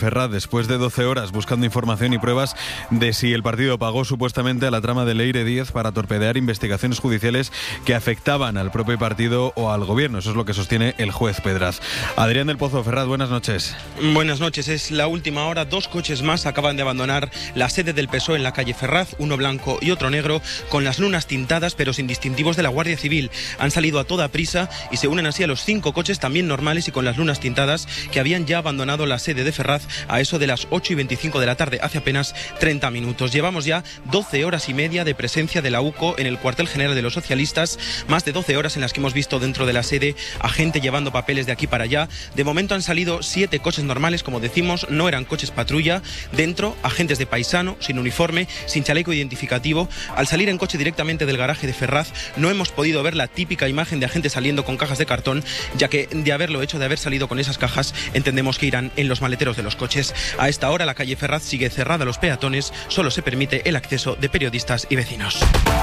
Ferraz después de 12 horas buscando información y pruebas de si el partido pagó supuestamente a la trama de Leire Díez para torpedear investigaciones judiciales que afectaban al propio partido o al gobierno. Eso es lo que sostiene el juez Pedraz. Adrián del Pozo. Ferraz, buenas noches. Buenas noches. Es la última hora. 2 coches más acaban de abandonar la sede del PSOE en la calle Ferraz, uno blanco y otro negro, con las lunas tintadas pero sin distintivos de la Guardia Civil. Han salido a toda prisa y se unen así a los 5 coches también normales y con las lunas tintadas que habían ya abandonado la sede de Ferraz a eso de las 8:25 de la tarde, hace apenas 30 minutos. Llevamos ya 12 horas y media de presencia de la UCO en el cuartel general de los socialistas, más de 12 horas en las que hemos visto dentro de la sede a gente llevando papeles de aquí para allá. De momento han salido 7 coches normales, como decimos, no eran coches patrulla. Dentro, agentes de paisano, sin uniforme, sin chaleco identificativo. Al salir en coche directamente del garaje de Ferraz, no hemos podido ver la típica imagen de agentes saliendo con cajas de cartón, ya que de haberlo hecho, de haber salido con esas cajas, entendemos que irán en los maleteros de los coches. A esta hora la calle Ferraz sigue cerrada a los peatones, solo se permite el acceso de periodistas y vecinos.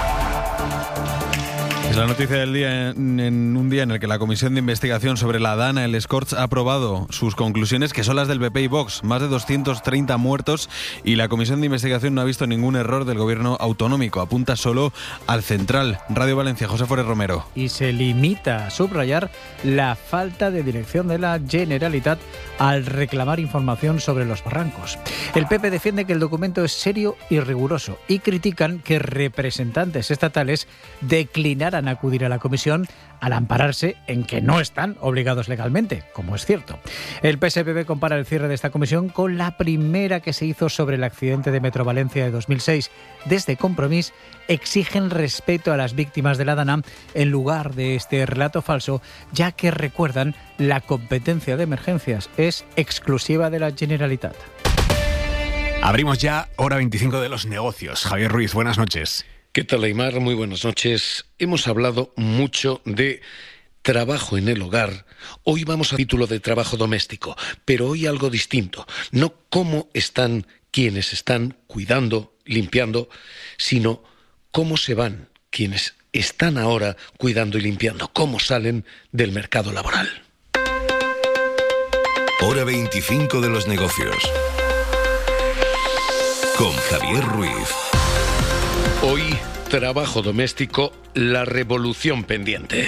Es la noticia del día en un día en el que la Comisión de Investigación sobre la Dana, el Escorts, ha aprobado sus conclusiones, que son las del PP y Vox. Más de 230 muertos y la Comisión de Investigación no ha visto ningún error del gobierno autonómico. Apunta solo al central. Radio Valencia, José Forés Romero. Y se limita a subrayar la falta de dirección de la Generalitat al reclamar información sobre los barrancos. El PP defiende que el documento es serio y riguroso y critican que representantes estatales declinaran acudir a la comisión al ampararse en que no están obligados legalmente, como es cierto. El PSPB compara el cierre de esta comisión con la primera que se hizo sobre el accidente de Metro Valencia de 2006. Desde Compromís exigen respeto a las víctimas de la Dana en lugar de este relato falso, ya que recuerdan la competencia de emergencias es exclusiva de la Generalitat. Abrimos ya hora 25 de los negocios. Javier Ruiz, buenas noches. ¿Qué tal, Aimar? Muy buenas noches. Hemos hablado mucho de trabajo en el hogar. Hoy vamos a título de trabajo doméstico, pero hoy algo distinto. No cómo están quienes están cuidando, limpiando, sino cómo se van quienes están ahora cuidando y limpiando, cómo salen del mercado laboral. Hora 25 de los negocios. Con Javier Ruiz. Hoy, trabajo doméstico, la revolución pendiente.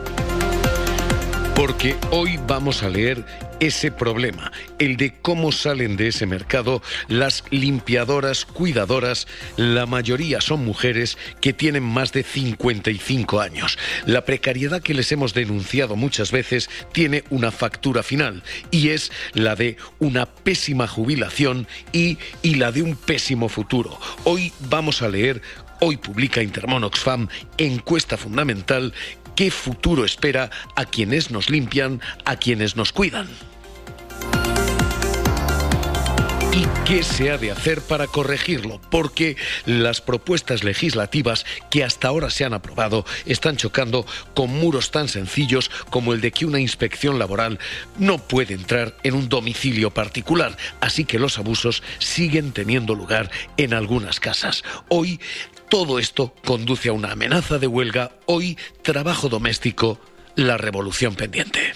Porque hoy vamos a leer ese problema, el de cómo salen de ese mercado las limpiadoras, cuidadoras. La mayoría son mujeres que tienen más de 55 años. La precariedad que les hemos denunciado muchas veces tiene una factura final, y es la de una pésima jubilación y la de un pésimo futuro. Hoy vamos a leer. Hoy publica Intermón Oxfam, encuesta fundamental, ¿qué futuro espera a quienes nos limpian, a quienes nos cuidan? ¿Y qué se ha de hacer para corregirlo? Porque las propuestas legislativas que hasta ahora se han aprobado están chocando con muros tan sencillos como el de que una inspección laboral no puede entrar en un domicilio particular, así que los abusos siguen teniendo lugar en algunas casas. Hoy todo esto conduce a una amenaza de huelga. Hoy, trabajo doméstico, la revolución pendiente.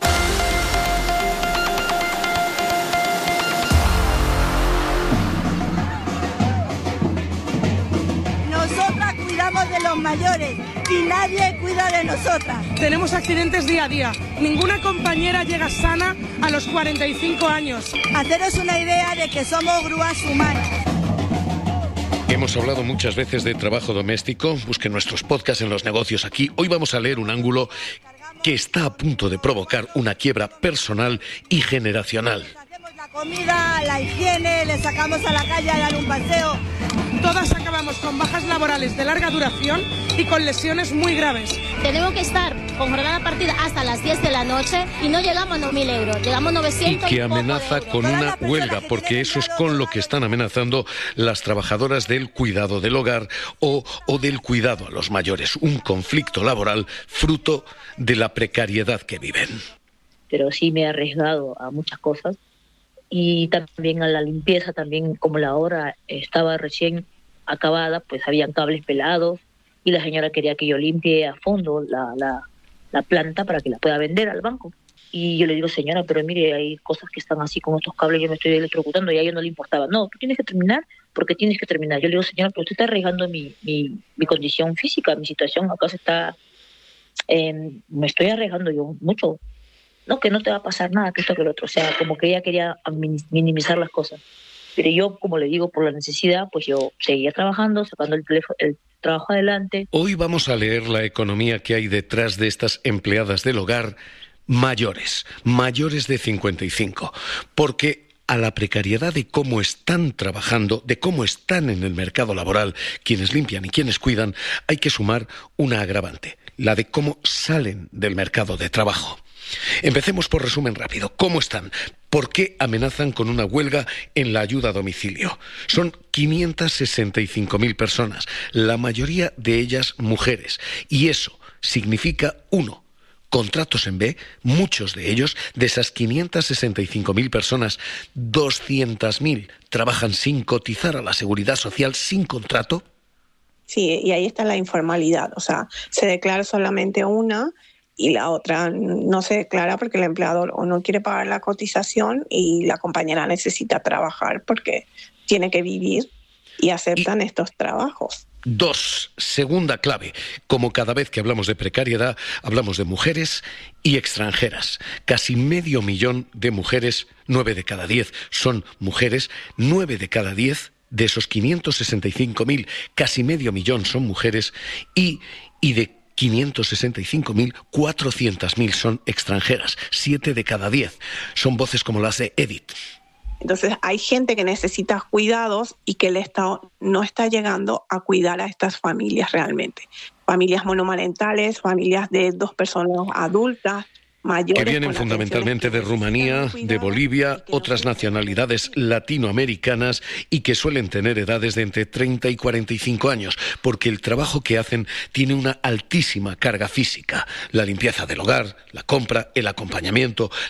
Nosotras cuidamos de los mayores y nadie cuida de nosotras. Tenemos accidentes día a día. Ninguna compañera llega sana a los 45 años. Haceros una idea de que somos grúas humanas. Hemos hablado muchas veces de trabajo doméstico. Busquen nuestros podcasts en los negocios aquí. Hoy vamos a leer un ángulo que está a punto de provocar una quiebra personal y generacional. Hacemos la comida, la higiene, le sacamos a la calle a dar un paseo. Todas acabamos con bajas laborales de larga duración y con lesiones muy graves. Tenemos que estar con jornada partida hasta las 10 de la noche y no llegamos a 1.000 euros, llegamos a 900 y que amenaza con una huelga, porque eso es con lo que están amenazando las trabajadoras del cuidado del hogar o del cuidado a los mayores. Un conflicto laboral fruto de la precariedad que viven. Pero sí me he arriesgado a muchas cosas y también a la limpieza, también como la obra estaba recién acabada, pues habían cables pelados y la señora quería que yo limpie a fondo la planta para que la pueda vender al banco. Y yo le digo, señora, pero mire, hay cosas que están así con estos cables, yo me estoy electrocutando, y a ella no le importaba. No, tú tienes que terminar porque tienes que terminar. Yo le digo, señora, pero usted está arriesgando mi condición física, mi situación, acaso está... me estoy arriesgando yo mucho. No, que no te va a pasar nada, que esto, que lo otro. O sea, como que ella quería minimizar las cosas. Pero yo, como le digo, por la necesidad, pues yo seguía trabajando, sacando el trabajo adelante. Hoy vamos a leer la economía que hay detrás de estas empleadas del hogar mayores de 55, porque a la precariedad de cómo están trabajando, de cómo están en el mercado laboral quienes limpian y quienes cuidan, hay que sumar una agravante, la de cómo salen del mercado de trabajo. Empecemos por resumen rápido. ¿Cómo están? ¿Por qué amenazan con una huelga en la ayuda a domicilio? Son 565.000 personas, la mayoría de ellas mujeres. Y eso significa, 1, contratos en B, muchos de ellos, de esas 565.000 personas, 200.000 trabajan sin cotizar a la Seguridad Social, sin contrato. Sí, y ahí está la informalidad. O sea, se declara solamente una y la otra no se declara porque el empleador o no quiere pagar la cotización y la compañera necesita trabajar porque tiene que vivir y aceptan estos trabajos. 2, segunda clave. Como cada vez que hablamos de precariedad, hablamos de mujeres y extranjeras. Casi 500.000 de mujeres, 9 de cada 10 son mujeres, 9 de cada 10 de esos 565.000, casi 500.000 son mujeres y de 565.000, 400.000 son extranjeras, 7 de cada 10. Son voces como las de Edith. Entonces hay gente que necesita cuidados y que el Estado no está llegando a cuidar a estas familias realmente. Familias monomarentales, familias de 2 personas adultas, mayores. Que vienen fundamentalmente de Rumanía, de Bolivia, otras nacionalidades latinoamericanas y que suelen tener edades de entre 30 y 45 años, porque el trabajo que hacen tiene una altísima carga física. La limpieza del hogar, la compra, el acompañamiento,